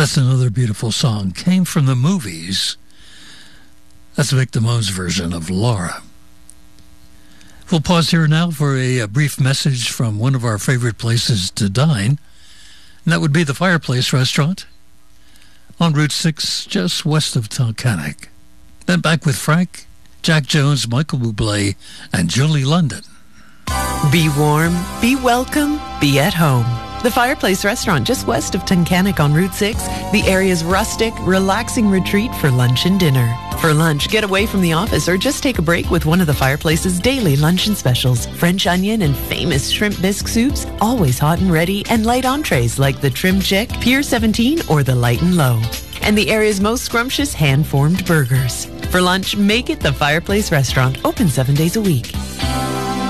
That's another beautiful song. Came from the movies. That's Vic Damone's version of Laura. We'll pause here now for a brief message from one of our favorite places to dine, and that would be the Fireplace Restaurant on Route 6, just west of Tunkhannock. Then back with Frank, Jack Jones, Michael Bublé, and Julie London. Be warm, be welcome, be at home. The Fireplace Restaurant just west of Tunkhannock on Route 6, the area's rustic, relaxing retreat for lunch and dinner. For lunch, get away from the office or just take a break with one of the Fireplace's daily luncheon specials. French onion and famous shrimp bisque soups, always hot and ready, and light entrees like the trim chick, Pier 17, or the light and low. And the area's most scrumptious hand-formed burgers. For lunch, make it the Fireplace Restaurant, open 7 days a week.